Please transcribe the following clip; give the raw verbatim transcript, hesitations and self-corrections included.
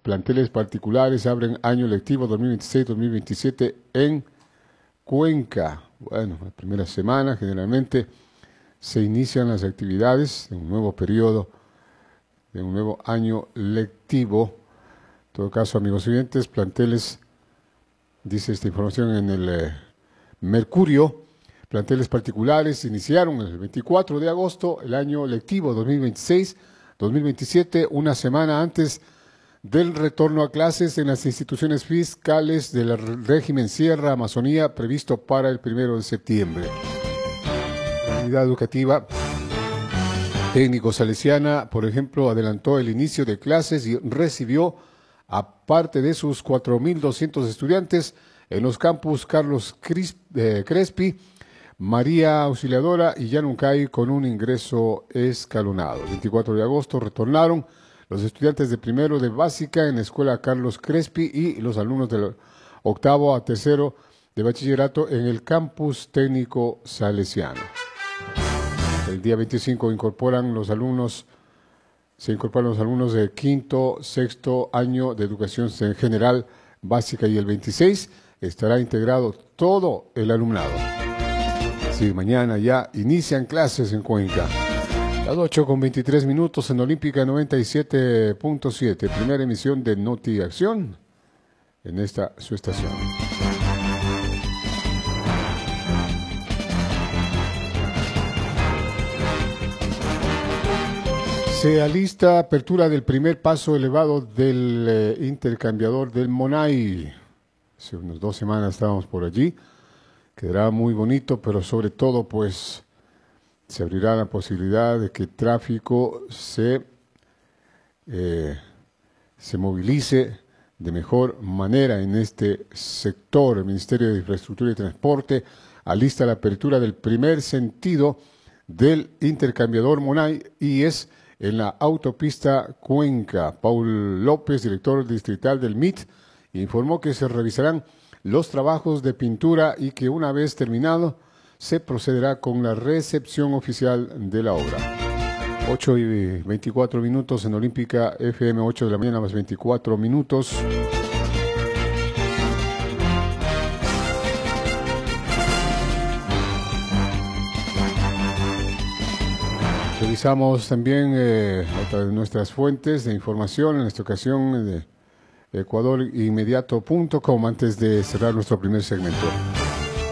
planteles particulares abren año lectivo dos mil veintiséis dos mil veintisiete en Cuenca. Bueno, la primera semana generalmente se inician las actividades de un nuevo periodo, de un nuevo año lectivo. En todo caso, amigos oyentes, planteles, dice esta información en el eh, Mercurio, planteles particulares iniciaron el veinticuatro de agosto el año lectivo dos mil veintiséis dos mil veintisiete, una semana antes del retorno a clases en las instituciones fiscales del régimen Sierra Amazonía previsto para el primero de septiembre. La unidad educativa técnico salesiana, por ejemplo, adelantó el inicio de clases y recibió a parte de sus cuatro mil doscientos estudiantes en los campus Carlos Crespi, María Auxiliadora y Yanuncay con un ingreso escalonado. El veinticuatro de agosto retornaron los estudiantes de primero de básica en la escuela Carlos Crespi y los alumnos del octavo a tercero de bachillerato en el campus técnico salesiano. El día veinticinco incorporan los alumnos, se incorporan los alumnos de quinto, sexto año de educación general básica y el veintiséis estará integrado todo el alumnado. Sí, mañana ya inician clases en Cuenca. Las ocho con veintitrés minutos en Olímpica noventa y siete punto siete, primera emisión de Noti Acción en esta su estación. Se alista apertura del primer paso elevado del eh, intercambiador del Monay. Hace unas dos semanas estábamos por allí. Quedará muy bonito, pero sobre todo pues se abrirá la posibilidad de que el tráfico se, eh, se movilice de mejor manera en este sector. El Ministerio de Infraestructura y Transporte alista la apertura del primer sentido del intercambiador Monay y es en la autopista Cuenca. Paul López, director distrital del M I T, informó que se revisarán los trabajos de pintura y que una vez terminado se procederá con la recepción oficial de la obra. ocho y veinticuatro minutos en Olímpica F M, ocho de la mañana más veinticuatro minutos. Revisamos también eh, otra de nuestras fuentes de información, en esta ocasión de ecuador inmediato punto com, antes de cerrar nuestro primer segmento.